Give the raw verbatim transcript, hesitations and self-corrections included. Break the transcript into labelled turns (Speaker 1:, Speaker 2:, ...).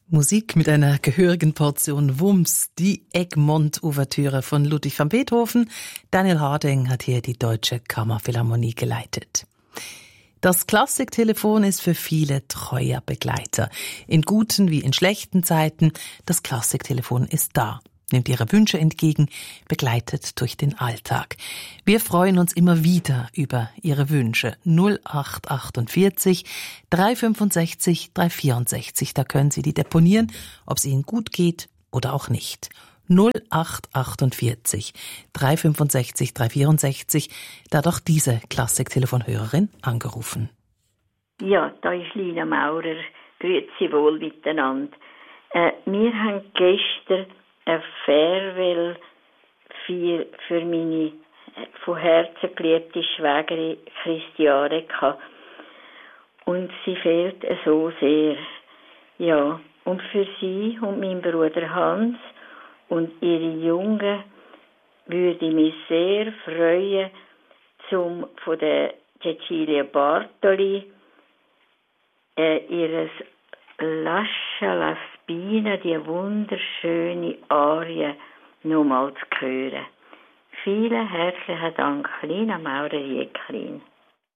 Speaker 1: Musik mit einer gehörigen Portion Wumms, die Egmont-Ouvertüre von Ludwig van Beethoven. Daniel Harding hat hier die Deutsche Kammerphilharmonie geleitet. Das Klassiktelefon ist für viele treuer Begleiter. In guten wie in schlechten Zeiten, das Klassiktelefon ist da. Nimmt Ihre Wünsche entgegen, begleitet durch den Alltag. Wir freuen uns immer wieder über Ihre Wünsche. null acht achtundvierzig, dreihundertfünfundsechzig, dreihundertvierundsechzig. Da können Sie die deponieren, ob es Ihnen gut geht oder auch nicht. null acht achtundvierzig, dreihundertfünfundsechzig, dreihundertvierundsechzig. Da hat auch diese Klassik-Telefonhörerin angerufen.
Speaker 2: Ja, da ist Lina Maurer. Grüezi wohl miteinander. Äh, wir haben gestern ein Farewell für, für meine von Herzen geliebte Schwägerin Christiane gehabt. Und sie fehlt so sehr. Ja, und für sie und meinen Bruder Hans und ihre Jungen würde ich mich sehr freuen, zum von der Cecilia Bartoli äh, ihres Lascia la Spina, die wunderschöne Arie, nochmal zu hören. Vielen herzlichen Dank, Lina Maurer-Jäcklin.